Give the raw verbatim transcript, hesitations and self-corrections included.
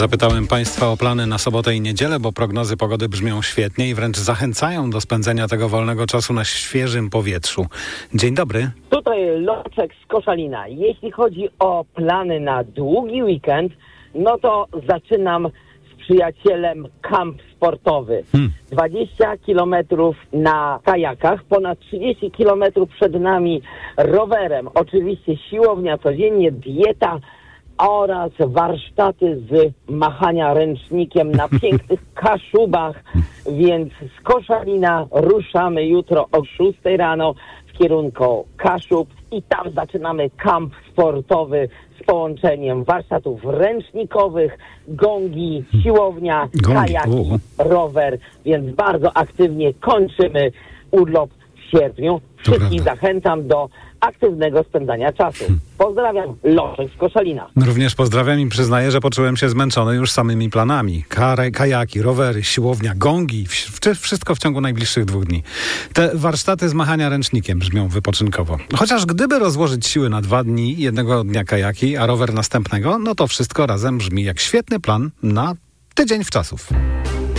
Zapytałem Państwa o plany na sobotę i niedzielę, bo prognozy pogody brzmią świetnie i wręcz zachęcają do spędzenia tego wolnego czasu na świeżym powietrzu. Dzień dobry. Tutaj Loczek z Koszalina. Jeśli chodzi o plany na długi weekend, no to zaczynam z przyjacielem kamp sportowy. Hmm. dwadzieścia kilometrów na kajakach, ponad trzydzieści kilometrów przed nami rowerem. Oczywiście siłownia codziennie, dieta oraz warsztaty z machania ręcznikiem na pięknych Kaszubach, więc z Koszalina ruszamy jutro o szóstej rano w kierunku Kaszub i tam zaczynamy kamp sportowy z połączeniem warsztatów ręcznikowych, gongi, siłownia, gongi, kajaki, u. rower, więc bardzo aktywnie kończymy urlop w sierpniu. Wszystkich zachęcam do aktywnego spędzania czasu. Pozdrawiam, Loczek z Koszalina. Również pozdrawiam i przyznaję, że poczułem się zmęczony już samymi planami. Kare, kajaki, rowery, siłownia, gongi, w- wszystko w ciągu najbliższych dwóch dni. Te warsztaty z machania ręcznikiem brzmią wypoczynkowo. Chociaż gdyby rozłożyć siły na dwa dni, jednego dnia kajaki, a rower następnego, no to wszystko razem brzmi jak świetny plan na tydzień wczasów.